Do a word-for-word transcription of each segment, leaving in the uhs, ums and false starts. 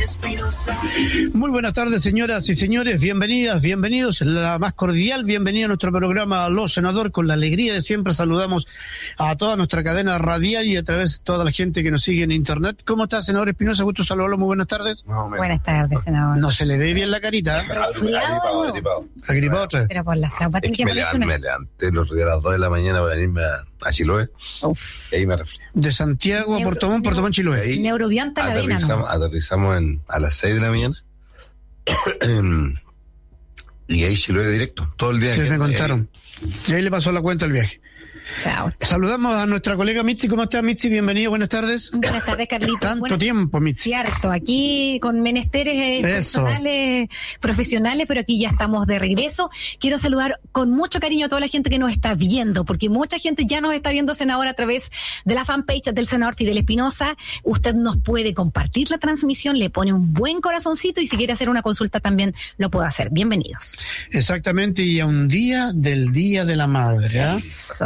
Muy buenas tardes, señoras y señores, bienvenidas, bienvenidos, la más cordial bienvenida a nuestro programa Los Senador. Con la alegría de siempre saludamos a toda nuestra cadena radial y a través de toda la gente que nos sigue en internet. ¿Cómo está, senador Espinosa? Gusto saludarlo, muy buenas tardes. No, buenas tardes, senador. No se le ve bien la carita. Agripado, agripado. Agripado otra vez. Pero por la flauta es que me, levanté, me levanté los días a las dos de la mañana para venirme a, a Chiloé. Uf. Y ahí me resfrié. De Santiago a Neuro, Puerto Montt, Puerto Montt, Chiloé. Ahí Neurobionta la vena, ¿no? Aterrizamos en, a las seis de la mañana. Y ahí Chiloé directo, todo el día. Sí, que me contaron. Y ahí le pasó la cuenta el viaje. Claro. Saludamos a nuestra colega Mitzi. ¿Cómo está, Mitzi? Bienvenido, buenas tardes. Buenas tardes, Carlitos. Tanto Buenas... tiempo, Mitzi. Cierto, aquí con menesteres eh, personales, profesionales, pero aquí ya estamos de regreso. Quiero saludar con mucho cariño a toda la gente que nos está viendo, porque mucha gente ya nos está viendo, senador, a través de la fanpage del senador Fidel Espinosa. Usted nos puede compartir la transmisión, le pone un buen corazoncito y si quiere hacer una consulta también lo puede hacer. Bienvenidos. Exactamente, y a un día del Día de la Madre, ¿eh?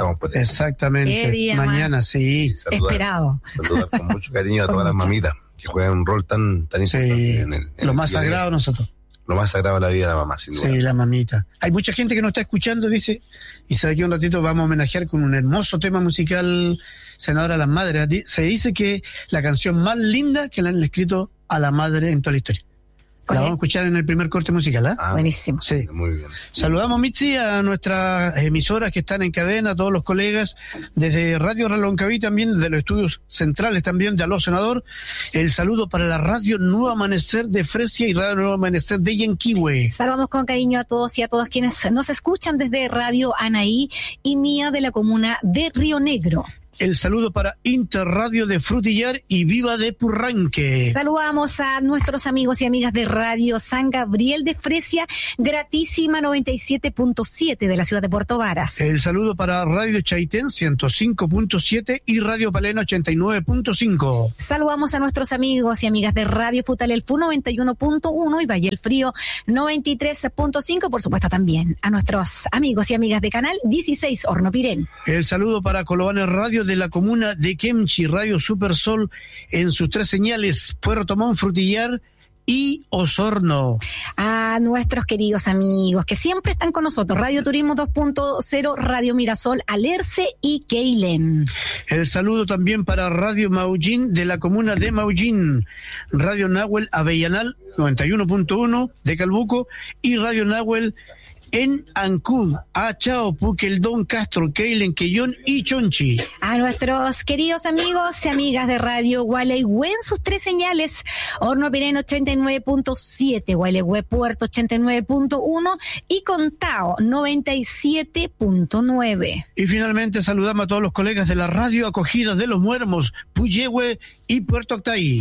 Exactamente. Día, mañana, man. sí. Saludar, Esperado. Saludar con mucho cariño a todas las mamitas que juegan un rol tan, tan sí, importante en el, en lo el más sagrado de nosotros. Lo más sagrado de la vida de la mamá, sin duda. Sí, la mamita. Hay mucha gente que nos está escuchando, dice, y sabe que un ratito vamos a homenajear con un hermoso tema musical, senadora, a las madres. Se dice que la canción más linda que le han escrito a la madre en toda la historia. La vamos a escuchar en el primer corte musical, ¿eh? Ah, buenísimo. Sí. Muy bien. Saludamos, Mitzi, a nuestras emisoras que están en cadena, a todos los colegas, desde Radio Reloncaví también, desde los estudios centrales también de Aló Senador. El saludo para la Radio Nuevo Amanecer de Fresia y Radio Nuevo Amanecer de Yanquihue. Saludamos con cariño a todos y a todas quienes nos escuchan desde Radio Anaí y Mía de la comuna de Río Negro. El saludo para Interradio de Frutillar y Viva de Purranque. Saludamos a nuestros amigos y amigas de Radio San Gabriel de Fresia, gratísima noventa y siete punto siete de la ciudad de Puerto Varas. El saludo para Radio Chaitén ciento cinco punto siete y Radio Palena ochenta y nueve punto cinco. Saludamos a nuestros amigos y amigas de Radio Futalelfu noventa y uno punto uno y Valle el Frío noventa y tres punto cinco. Por supuesto también a nuestros amigos y amigas de Canal dieciséis Horno Pirén. El saludo para Colobane Radio de la comuna de Kemchi, Radio Super Sol en sus tres señales, Puerto Montt, Frutillar y Osorno. A nuestros queridos amigos que siempre están con nosotros, Radio Turismo dos punto cero, Radio Mirasol, Alerce y Keilen. El saludo también para Radio Maullín de la comuna de Maullín, Radio Nahuel Avellanal noventa y uno punto uno de Calbuco y Radio Nahuel en Ancud, Achao, Puqueldón, Castro, Keilen, Quellón y Chonchi. A nuestros queridos amigos y amigas de Radio Gualeguay en sus tres señales, Horno Pirén ochenta y nueve punto siete, Gualeguay Puerto ochenta y nueve punto uno y Contao noventa y siete punto nueve. Y finalmente saludamos a todos los colegas de la Radio Acogidas de los Muermos, Puyehue y Puerto Octay.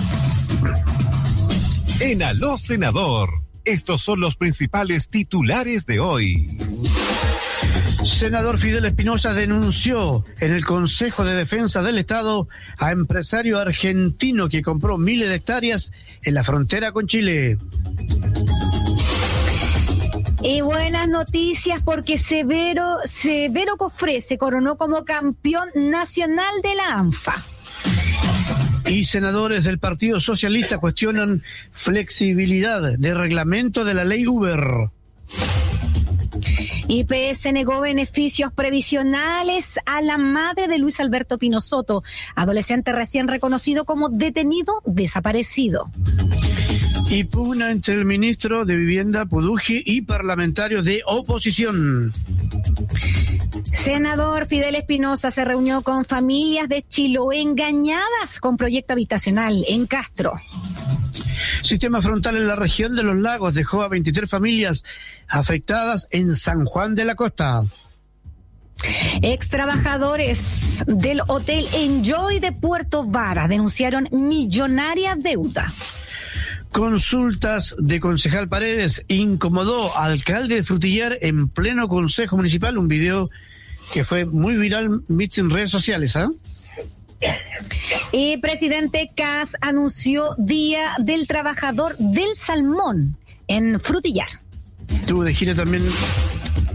En Aló Senador, estos son los principales titulares de hoy. Senador Fidel Espinosa denunció en el Consejo de Defensa del Estado a empresario argentino que compró miles de hectáreas en la frontera con Chile. Y buenas noticias porque Severo, Severo Cofré se coronó como campeón nacional de la ANFA. Y senadores del Partido Socialista cuestionan flexibilidad de reglamento de la ley Uber. I P S negó beneficios previsionales a la madre de Luis Alberto Pino Soto, adolescente recién reconocido como detenido desaparecido. Y pugna entre el ministro de Vivienda Puduji y parlamentarios de oposición. Senador Fidel Espinosa se reunió con familias de Chiloé engañadas con proyecto habitacional en Castro. Sistema frontal en la región de los lagos dejó a veintitrés familias afectadas en San Juan de la Costa. Ex trabajadores del Hotel Enjoy de Puerto Varas denunciaron millonaria deuda. Consultas de concejal Paredes incomodó al alcalde de Frutillar en pleno consejo municipal. Un video que fue muy viral en redes sociales, ¿ah? ¿eh? Y presidente Kast anunció Día del Trabajador del Salmón en Frutillar. Tuvo de gira también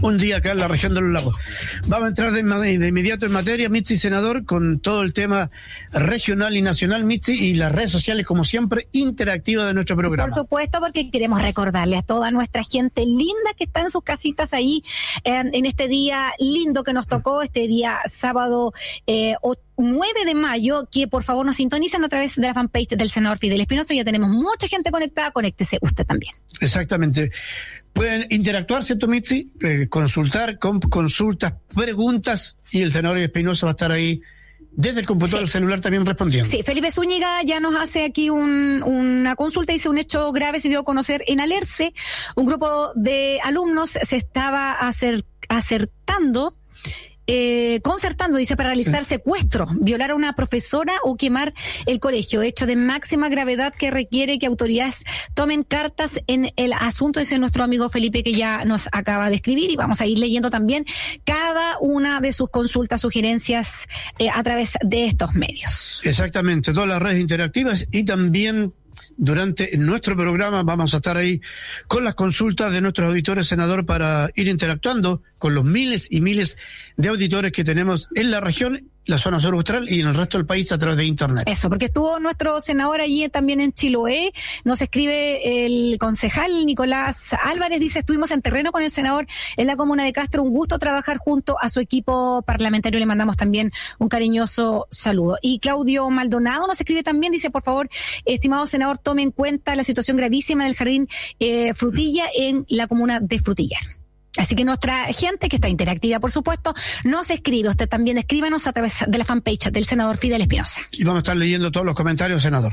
un día acá en la región de los lagos. Vamos a entrar de, de inmediato en materia, Mitzi, senador, con todo el tema regional y nacional, Mitzi, y las redes sociales, como siempre, interactivas de nuestro programa. Por supuesto, porque queremos recordarle a toda nuestra gente linda que está en sus casitas ahí, eh, en este día lindo que nos tocó, este día sábado eh, nueve de mayo, que por favor nos sintonicen a través de la fanpage del senador Fidel Espinosa. Ya tenemos mucha gente conectada, conéctese usted también. Exactamente. Pueden interactuar, ¿cierto, Mitzi? Eh, consultar, con consultas, preguntas, y el senador Espinosa va a estar ahí desde el computador del sí. celular también respondiendo. Sí, Felipe Zúñiga ya nos hace aquí un, una consulta, dice: un hecho grave se dio a conocer en Alerce. Un grupo de alumnos se estaba acer, acertando Eh, concertando, dice, para realizar secuestro, violar a una profesora o quemar el colegio. Hecho de máxima gravedad que requiere que autoridades tomen cartas en el asunto. Ese es nuestro amigo Felipe, que ya nos acaba de escribir, y vamos a ir leyendo también cada una de sus consultas, sugerencias eh, a través de estos medios. Exactamente, todas las redes interactivas, y también durante nuestro programa vamos a estar ahí con las consultas de nuestros auditores, senador, para ir interactuando con los miles y miles de auditores que tenemos en la región, la zona sur austral y en el resto del país a través de internet. Eso, porque estuvo nuestro senador allí también en Chiloé. Nos escribe el concejal Nicolás Álvarez, dice: estuvimos en terreno con el senador en la comuna de Castro, un gusto trabajar junto a su equipo parlamentario, le mandamos también un cariñoso saludo. Y Claudio Maldonado nos escribe también, dice: por favor, estimado senador, tome en cuenta la situación gravísima del jardín eh, Frutilla en la comuna de Frutillar. Así que nuestra gente, que está interactiva, por supuesto, nos escribe. Usted también escríbanos a través de la fanpage del senador Fidel Espinosa. Y vamos a estar leyendo todos los comentarios, senador.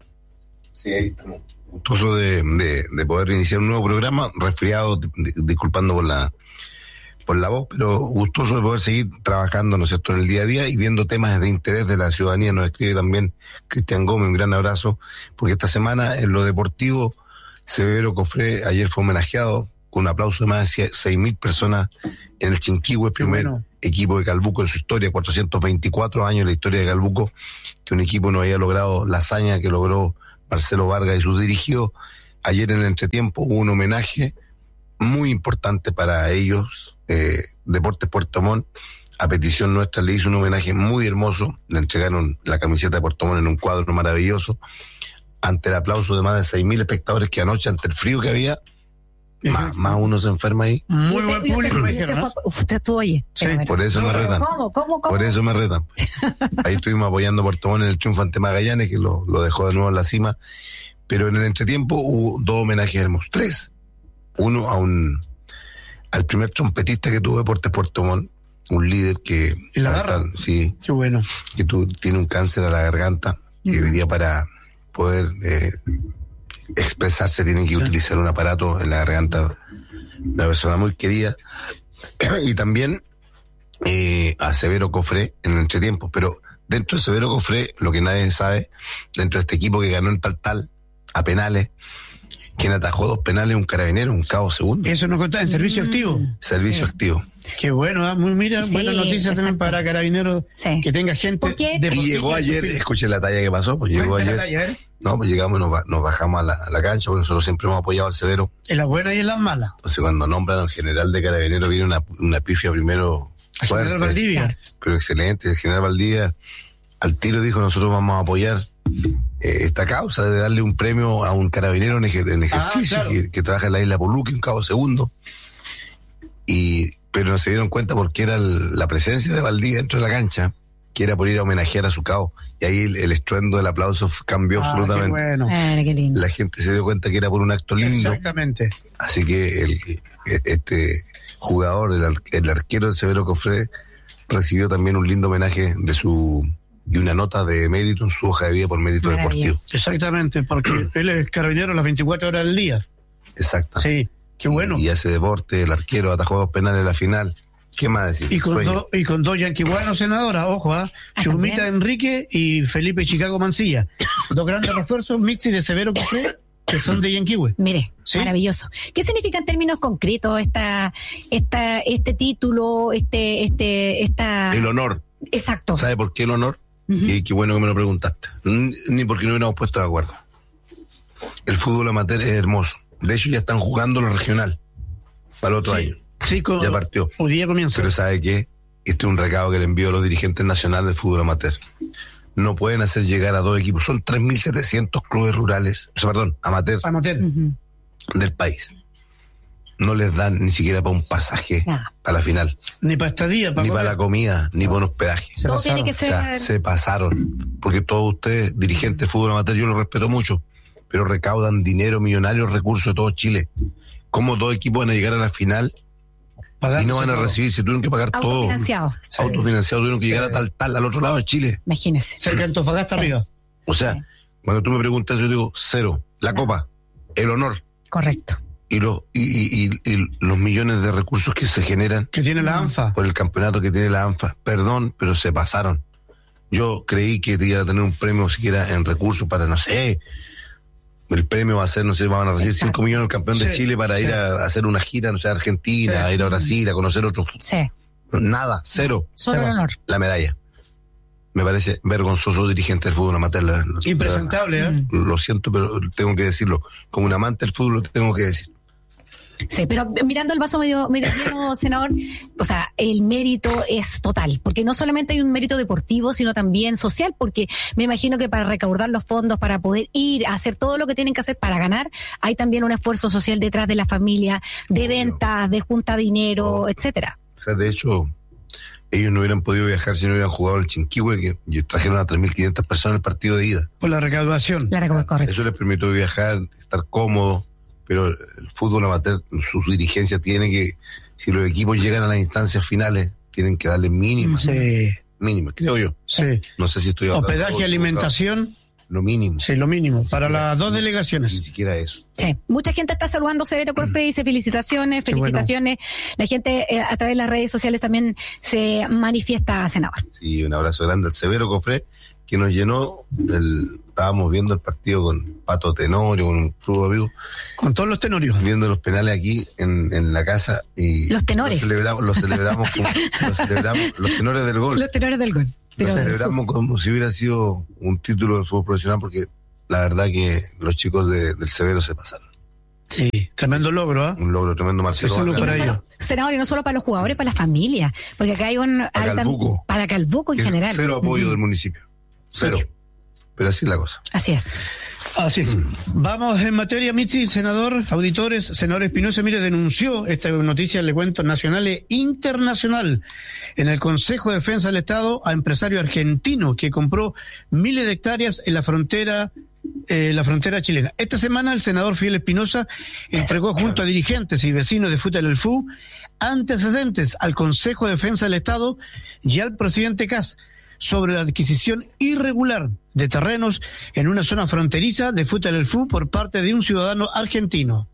Sí, ahí estamos. Gustoso de, de, de poder iniciar un nuevo programa, resfriado, de, de, disculpando por la por la voz, pero gustoso de poder seguir trabajando, ¿no es cierto?, en el día a día y viendo temas de interés de la ciudadanía. Nos escribe también Cristian Gómez, un gran abrazo, porque esta semana en lo deportivo, Severo Cofré ayer fue homenajeado con un aplauso de más de seis mil personas en el Chinquihue, primer bueno. equipo de Calbuco en su historia, cuatrocientos veinticuatro años en la historia de Calbuco, que un equipo no había logrado la hazaña que logró Marcelo Vargas y sus dirigidos. Ayer en el entretiempo hubo un homenaje muy importante para ellos, eh, Deportes Puerto Montt, a petición nuestra, le hizo un homenaje muy hermoso, le entregaron la camiseta de Puerto Montt en un cuadro maravilloso, ante el aplauso de más de seis mil espectadores, que anoche, ante el frío que había, Más, más uno se enferma ahí. Muy buen público, me dijeron, ¿no? Usted estuvo allí. Sí, por eso me retan. ¿Cómo, cómo, cómo? Por eso me retan. Ahí estuvimos apoyando a Puerto Montt en el triunfo ante Magallanes, que lo, lo dejó de nuevo en la cima. Pero en el entretiempo hubo dos homenajes hermosos. Tres. Uno a un al primer trompetista que tuvo Deportes Puerto Montt, un líder que... ¿En la garra? Sí. Qué bueno. Que tu, tiene un cáncer a la garganta, mm. que hoy día para poder... Eh, expresarse tienen que sí. utilizar un aparato en la garganta, una persona muy querida. Y también eh, a Severo Cofré en el entretiempo, pero dentro de Severo Cofré, lo que nadie sabe, dentro de este equipo que ganó en tal tal a penales, quien atajó dos penales, un carabinero, un cabo segundo. Eso nos contaba en servicio mm. activo. Servicio sí. activo. Qué bueno, ¿eh? Muy, mira, sí, buenas noticias exacto. también para Carabineros, sí. que tenga gente de y llegó ayer, escuché la talla que pasó, pues llegó ayer. Talla, ¿eh? No, pues llegamos y nos, nos bajamos a la, a la cancha, porque nosotros siempre hemos apoyado al Severo. En las buenas y en las malas. Entonces cuando nombran al general de Carabineros viene una, una pifia primero al fuerte, general Valdivia. Pero excelente, el general Valdivia al tiro dijo: nosotros vamos a apoyar eh, esta causa de darle un premio a un carabinero en, ejer, en ejercicio, ah, claro. que, que trabaja en la isla Poluque, un cabo segundo. Y pero no se dieron cuenta porque era el, la presencia de Valdivia dentro de la cancha, que era por ir a homenajear a su cabo. Y ahí el, el estruendo del aplauso cambió ah, absolutamente. Qué bueno. Ah, qué lindo. La gente se dio cuenta que era por un acto lindo. Exactamente. Así que el, este jugador, el, el arquero del Severo Cofré, recibió también un lindo homenaje de su y una nota de mérito en su hoja de vida por mérito deportivo. Exactamente, porque él es carabinero las veinticuatro horas del día. Exacto. Sí. Qué bueno. Y, y hace deporte, el arquero atajó dos penales en la final. ¿Qué más decir? Y con, do, y con dos yanquibuanos senadores, ojo, ¿ah? ¿eh? Chumita también. Enrique y Felipe Chicago Mancilla. Dos grandes refuerzos, Mitzi de Severo Cofré, que son de Yanquihue. Mire, ¿sí? Maravilloso. ¿Qué significa en términos concretos esta, esta, este título, este, este, esta... El honor. Exacto. ¿Sabe por qué el honor? Uh-huh. Y qué bueno que me lo preguntaste. Ni porque no hubiéramos puesto de acuerdo. El fútbol amateur es hermoso. De hecho, ya están jugando la regional para el otro sí. año. Sí, con, ya partió. Hoy día comienza. Pero ¿sabe qué? Este es un recado que le envío a los dirigentes nacionales del fútbol amateur. No pueden hacer llegar a dos equipos. Son tres mil setecientos clubes rurales, o sea, perdón, amateur, amateur. Uh-huh. del país. No les dan ni siquiera para un pasaje no. a la final. Ni para estadía, para Ni comer. para la comida, ni para un hospedaje. Se Todo tiene que ser... O sea, se pasaron. Porque todos ustedes, dirigentes de fútbol amateur, yo los respeto mucho, pero recaudan dinero, millonarios, recursos de todo Chile. ¿Cómo dos equipos van a llegar a la final Pagando y no van a todo. recibir? Si tuvieron que pagar todo. Autofinanciado. Sí. Autofinanciado, tuvieron que sí. llegar a tal, tal, al otro lado de Chile. Imagínese. Cerca de Antofagasta sí. arriba. O sea, sí. cuando tú me preguntas, yo digo, cero. La no. copa, el honor. Correcto. Y, lo, y, y, y, y los millones de recursos que se generan. Que tiene la ANFA. Por el campeonato que tiene la ANFA. Perdón, pero se pasaron. Yo creí que iba a tener un premio siquiera en recursos para, no sé... El premio va a ser, no sé, van a recibir cinco millones al campeón sí, de Chile para sí. ir a, a hacer una gira, no sé, a Argentina, sí. a ir a Brasil, a conocer otros. Sí. Nada, cero. Solo el honor. La medalla. Me parece vergonzoso dirigente del fútbol amateur. La, la, Impresentable, la, ¿eh? Lo siento, pero tengo que decirlo. Como un amante del fútbol, lo tengo que decir. Sí, pero mirando el vaso medio, medio lleno, senador, o sea, el mérito es total, porque no solamente hay un mérito deportivo, sino también social, porque me imagino que para recaudar los fondos, para poder ir a hacer todo lo que tienen que hacer para ganar, hay también un esfuerzo social detrás de la familia, de Obvio. ventas, de junta de dinero, Obvio. etcétera. O sea, de hecho, ellos no hubieran podido viajar si no hubieran jugado el Chinquihue, que trajeron a tres mil quinientas personas al partido de ida. Por la recaudación. La recaudación, correcto. Eso les permitió viajar, estar cómodo. Pero el fútbol amateur, sus dirigencias tienen que, si los equipos llegan a las instancias finales, tienen que darle mínimas. Sí. Mínimas, creo yo. Sí. No sé si estoy hablando. Hospedaje, alimentación. Lo mínimo. Sí, lo mínimo. Ni para siquiera, las dos ni, delegaciones. Ni siquiera eso. Sí. Mucha gente está saludando Severo Corfe y dice felicitaciones, felicitaciones. Bueno. La gente eh, a través de las redes sociales también se manifiesta, senador. Sí, un abrazo grande al Severo Corfe, que nos llenó el... Estábamos viendo el partido con Pato Tenorio, con un club amigo. Con todos los tenorios. Viendo los penales aquí en, en la casa. Y los tenores. Los celebramos, los celebramos, como, los, celebramos los tenores del gol. Los tenores del gol. Pero los celebramos su... como si hubiera sido un título de fútbol profesional, porque la verdad que los chicos de, del Severo se pasaron. Sí, tremendo logro, ¿eh? Un logro tremendo, Marcelo. Sí, para ellos. Senador, y no solo para los jugadores, para la familia. Porque acá hay un... Para Calbuco. Para Calbuco en general. Cero apoyo uh-huh. del municipio. Cero. Sí. Pero así es la cosa. Así es. Así es. Vamos en materia, Mitzi, senador, auditores, senador Espinosa, mire, denunció esta noticia, le cuento, nacional e internacional, en el Consejo de Defensa del Estado a empresario argentino que compró miles de hectáreas en la frontera eh, la frontera chilena. Esta semana el senador Fidel Espinosa entregó junto a dirigentes y vecinos de Futa del Fu antecedentes al Consejo de Defensa del Estado y al presidente Kast sobre la adquisición irregular de terrenos en una zona fronteriza de Futa del Fu por parte de un ciudadano argentino.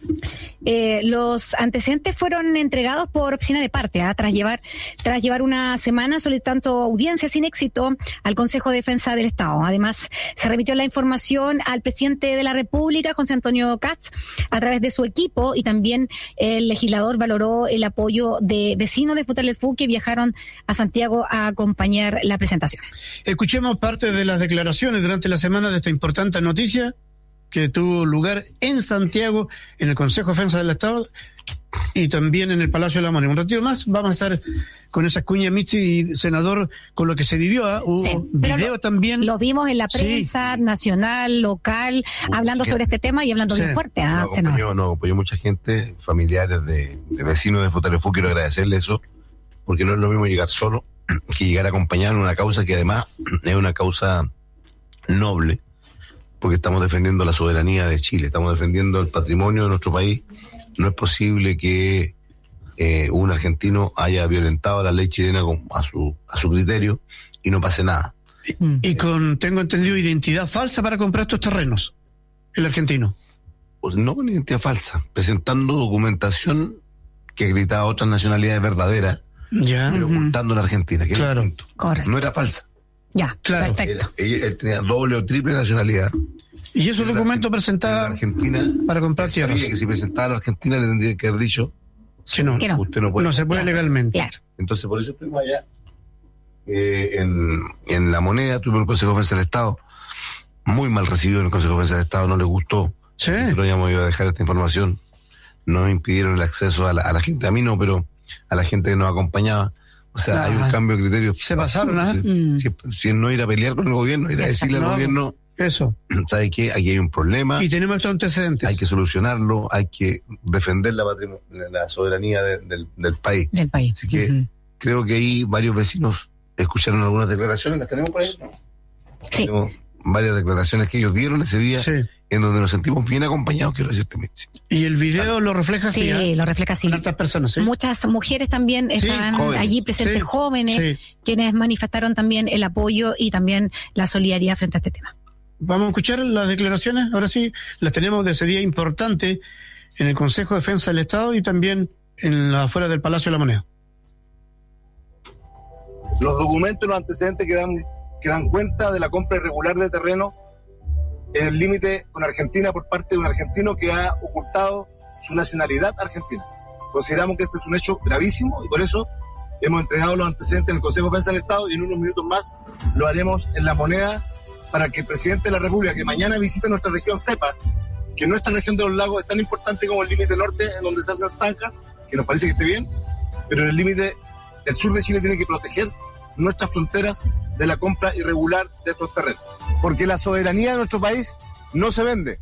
Eh, los antecedentes fueron entregados por oficina de parte, ¿eh? tras llevar tras llevar una semana solicitando audiencia sin éxito al Consejo de Defensa del Estado. Además, se remitió la información al presidente de la República, José Antonio Kast, a través de su equipo, y también el legislador valoró el apoyo de vecinos de Futa del Fu que viajaron a Santiago a acompañar la presentación. Escuchemos parte de las declaraciones durante la semana de esta importante noticia que tuvo lugar en Santiago, en el Consejo de Defensa del Estado y también en el Palacio de la Moneda. Un ratito más vamos a estar con esas cuñas, Mitzi, y senador, con lo que se vivió. ¿eh? Hubo sí, video lo, también. Lo vimos en la prensa sí. nacional, local, Uy, hablando sobre este tema y hablando sí. bien fuerte. ¿eh? No, acompañó, no, acompañó mucha gente, familiares de, de vecinos de Futa del Fu. Quiero agradecerle eso, porque no es lo mismo llegar solo que llegar a acompañar una causa que además es una causa noble, porque estamos defendiendo la soberanía de Chile, estamos defendiendo el patrimonio de nuestro país. No es posible que eh, un argentino haya violentado la ley chilena con, a su a su criterio y no pase nada. Y, y con, tengo entendido, identidad falsa para comprar estos terrenos, el argentino. Pues no con identidad falsa, presentando documentación que acreditaba otras nacionalidades verdaderas, ya. pero ocultando uh-huh. la Argentina, que claro. era Correcto. No era falsa. Ya, claro. Perfecto. Él, él tenía doble o triple nacionalidad. Y esos documentos presentaba Argentina para comprar tierras. Que si presentaba a la Argentina le tendría que haber dicho que no, que no. usted no puede. No se puede claro. legalmente. Claro. Entonces por eso estuvimos allá eh, en, en La Moneda, tuvimos el Consejo de Defensa del Estado, muy mal recibido en el Consejo de Defensa del Estado, no les gustó. Sí. Nosotros ya hemos ido a dejar esta información. nos impidieron el acceso a la, a la gente, a mí no, pero a la gente que nos acompañaba. O sea, ah, hay un cambio de criterio. Se pasaron, ¿ah? Si, mm. si, si es no ir a pelear con el gobierno, ir a Exacto. decirle al no, gobierno, eso. ¿sabe qué? Aquí hay un problema. Y tenemos estos antecedentes. Hay que solucionarlo, hay que defender la, la soberanía de, del, del país. Del país. Así que uh-huh. creo que ahí varios vecinos escucharon algunas declaraciones, ¿las tenemos por ahí? Sí. Tenemos varias declaraciones que ellos dieron ese día, sí. en donde nos sentimos bien acompañados, quiero decirte, Mitzi. Y el video ah. lo refleja así. Sí, ¿eh? lo refleja así. Con hartas personas, ¿sí? Muchas mujeres también sí, estaban jóvenes. allí presentes, sí, jóvenes, sí. quienes manifestaron también el apoyo y también la solidaridad frente a este tema. Vamos a escuchar las declaraciones, ahora sí, las tenemos de ese día importante en el Consejo de Defensa del Estado y también en la afuera del Palacio de la Moneda. Los documentos y los antecedentes que dan, que dan cuenta de la compra irregular de terreno en el límite con Argentina por parte de un argentino que ha ocultado su nacionalidad argentina. Consideramos que este es un hecho gravísimo y por eso hemos entregado los antecedentes en el Consejo de Defensa del Estado y en unos minutos más lo haremos en La Moneda para que el presidente de la República, que mañana visite nuestra región, sepa que nuestra región de los lagos es tan importante como el límite norte, en donde se hacen zanjas, que nos parece que esté bien, pero en el límite del sur de Chile tiene que proteger nuestras fronteras de la compra irregular de estos terrenos. Porque la soberanía de nuestro país no se vende.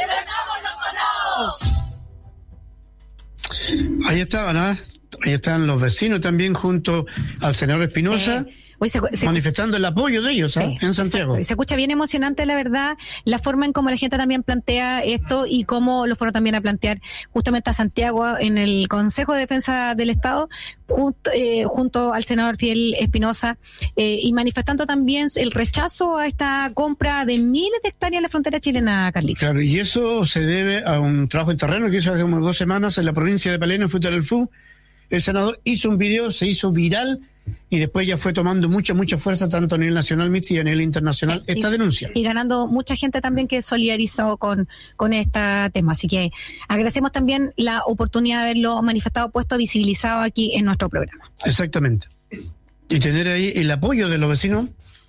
Ahí estaban, ¿ah? Ahí están los vecinos también junto al senador Espinosa. Sí. Hoy se, se, manifestando el apoyo de ellos, ¿eh? sí, en Santiago. Y se escucha bien emocionante, la verdad, la forma en cómo la gente también plantea esto y cómo lo fueron también a plantear justamente a Santiago en el Consejo de Defensa del Estado, junto, eh, junto al senador Fidel Espinosa, eh, y manifestando también el rechazo a esta compra de miles de hectáreas en la frontera chilena, Carlito. Claro, y eso se debe a un trabajo en terreno que hizo hace unas dos semanas en la provincia de Palena, en Fruta del Fu. El senador hizo un video, se hizo viral, y después ya fue tomando mucha, mucha fuerza tanto a nivel nacional, Mitzi, y a nivel internacional, sí, esta y, denuncia. Y ganando mucha gente también que solidarizó con, con este tema. Así que agradecemos también la oportunidad de haberlo manifestado, puesto, visibilizado aquí en nuestro programa. Exactamente. Y tener ahí el apoyo de los vecinos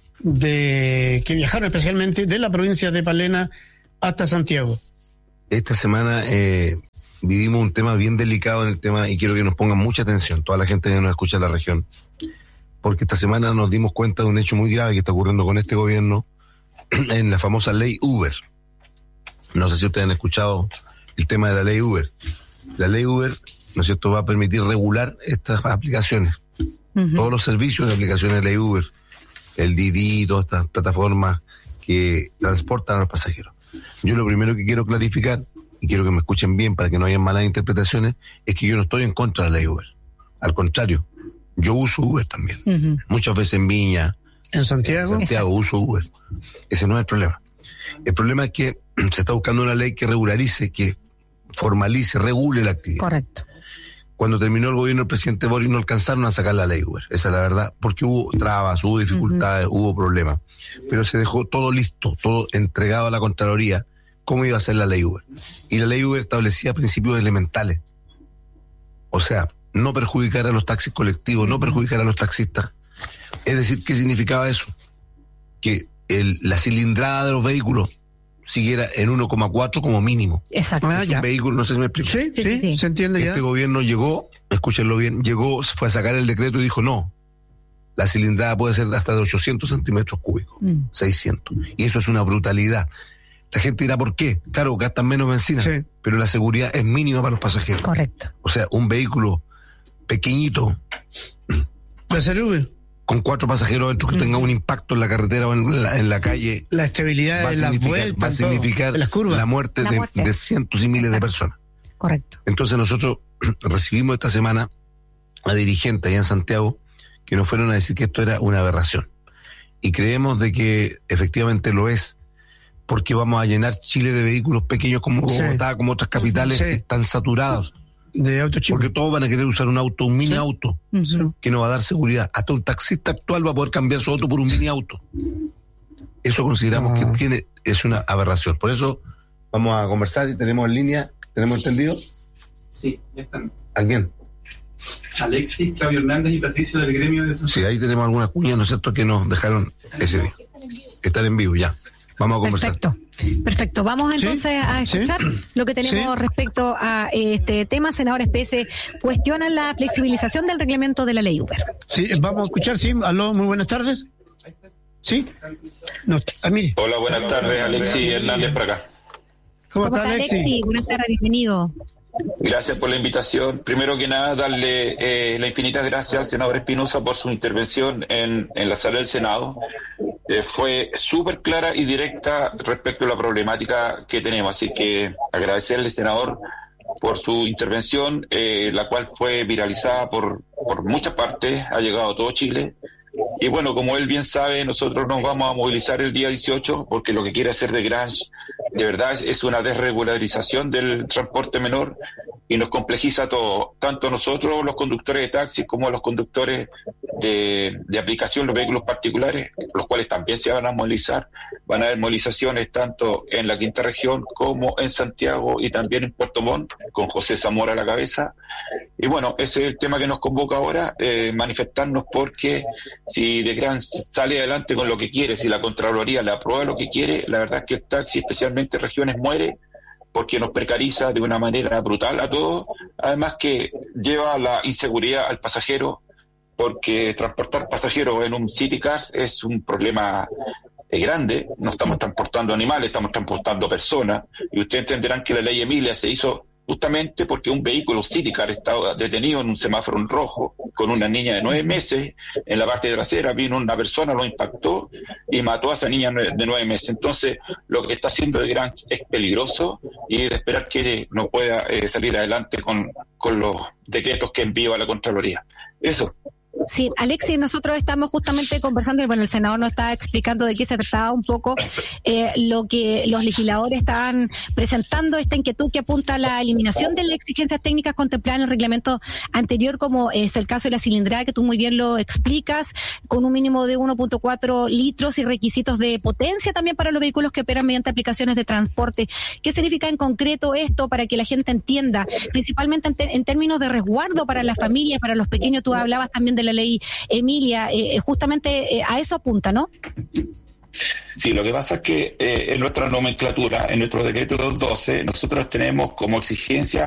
de que viajaron especialmente de la provincia de Palena hasta Santiago. Esta semana eh, vivimos un tema bien delicado en el tema y quiero que nos pongan mucha atención, toda la gente que nos escucha en la región. Porque esta semana nos dimos cuenta de un hecho muy grave que está ocurriendo con este gobierno en la famosa ley Uber. No sé si ustedes han escuchado el tema de la ley Uber. La ley Uber, ¿no es cierto?, va a permitir regular estas aplicaciones. Uh-huh. Todos los servicios de aplicaciones de ley Uber, el Didi, todas estas plataformas que transportan a los pasajeros. Yo lo primero que quiero clarificar, y quiero que me escuchen bien para que no haya malas interpretaciones, es que yo no estoy en contra de la ley Uber. Al contrario, yo uso Uber también. Uh-huh. Muchas veces en Viña. ¿En Santiago? En Santiago uso Uber. Ese no es el problema. El problema es que se está buscando una ley que regularice, que formalice, regule la actividad. Correcto. Cuando terminó el gobierno del presidente Boris no alcanzaron a sacar la ley Uber. Esa es la verdad. Porque hubo trabas, hubo dificultades, uh-huh. hubo problemas. Pero se dejó todo listo, todo entregado a la Contraloría, cómo iba a ser la ley Uber. Y la ley Uber establecía principios elementales. O sea, no perjudicar a los taxis colectivos, no perjudicar a los taxistas. Es decir, ¿qué significaba eso? Que el, la cilindrada de los vehículos siguiera en uno coma cuatro como mínimo. Exacto. Ah, un vehículo, no sé si me explico. Sí, sí, sí, sí. Se entiende este ya. Este gobierno llegó, escúchenlo bien, llegó, fue a sacar el decreto y dijo no, la cilindrada puede ser hasta de ochocientos centímetros cúbicos, mm. seiscientos. Y eso es una brutalidad. La gente dirá, ¿por qué? Claro, gastan menos benzina, sí. pero la seguridad es mínima para los pasajeros. Correcto. O sea, un vehículo pequeñito, con cuatro pasajeros dentro que mm. tenga un impacto en la carretera o en la, en la calle, la estabilidad de las vueltas, va a significar las curvas. La, muerte la muerte, de, de cientos y miles Exacto. de personas. Correcto. Entonces nosotros recibimos esta semana a dirigentes allá en Santiago que nos fueron a decir que esto era una aberración. Y creemos de que efectivamente lo es, porque vamos a llenar Chile de vehículos pequeños como Bogotá, sí. como otras capitales sí. que están saturados. De autos chicos. Porque todos van a querer usar un auto, un mini sí. auto, sí. que no va a dar seguridad. Hasta un taxista actual va a poder cambiar su auto por un mini auto. Eso consideramos ah. que tiene es una aberración. Por eso vamos a conversar y tenemos en línea, ¿tenemos entendido? Sí, ya están. ¿A quién? Alexis, Claudio Hernández y Patricio del gremio de... Sí, ahí tenemos algunas cuñas, ¿no es cierto?, que nos dejaron ese día. Estar en vivo, ya. vamos a conversar. Perfecto, perfecto. Vamos entonces ¿Sí? a escuchar ¿Sí? lo que tenemos ¿Sí? respecto a este tema. Senadores P S cuestionan la flexibilización del reglamento de la ley Uber. Sí, vamos a escuchar, sí. Aló, muy buenas tardes. ¿Sí? No, ah, mire. Hola, buenas tardes, Alexis Hernández por acá. ¿Cómo, ¿Cómo está, Alexis? Alexis? Buenas tardes, bienvenido. Gracias por la invitación. Primero que nada, darle eh, las infinitas gracias al senador Espinosa por su intervención en, en la sala del Senado. Eh, fue súper clara y directa respecto a la problemática que tenemos. Así que agradecerle, senador, por su intervención, eh, la cual fue viralizada por, por muchas partes, ha llegado a todo Chile. Y bueno, como él bien sabe, nosotros nos vamos a movilizar el día dieciocho porque lo que quiere hacer de Grange de verdad es, es una desregularización del transporte menor y nos complejiza todo, tanto nosotros los conductores de taxis como los conductores de, de aplicación, los vehículos particulares, los cuales también se van a movilizar. Van a haber movilizaciones tanto en la quinta región como en Santiago y también en Puerto Montt, con José Zamora a la cabeza. Y bueno, ese es el tema que nos convoca ahora, eh, manifestarnos porque si de Gran sale adelante con lo que quiere, si la Contraloría le aprueba lo que quiere, la verdad es que el taxi, especialmente en regiones, muere porque nos precariza de una manera brutal a todos, además que lleva la inseguridad al pasajero, porque transportar pasajeros en un City Cars es un problema eh, grande. No estamos transportando animales, estamos transportando personas, y ustedes entenderán que la ley Emilia se hizo justamente porque un vehículo City Car estaba detenido en un semáforo en rojo con una niña de nueve meses en la parte trasera, vino una persona, lo impactó y mató a esa niña de nueve meses. Entonces lo que está haciendo el Gran es peligroso y de esperar que no pueda eh, salir adelante con, con los decretos que envía la Contraloría. Eso. Sí, Alexis, nosotros estamos justamente conversando y bueno, el senador nos está explicando de qué se trataba un poco eh, lo que los legisladores estaban presentando, esta inquietud que apunta a la eliminación de las exigencias técnicas contempladas en el reglamento anterior, como es el caso de la cilindrada, que tú muy bien lo explicas, con un mínimo de uno punto cuatro litros y requisitos de potencia también para los vehículos que operan mediante aplicaciones de transporte. ¿Qué significa en concreto esto para que la gente entienda? Principalmente en, te- en términos de resguardo para las familias, para los pequeños. Tú hablabas también de la ley Emilia, eh, justamente eh, a eso apunta, ¿no? Sí, lo que pasa es que eh, en nuestra nomenclatura, en nuestro decreto doscientos doce, nosotros tenemos como exigencia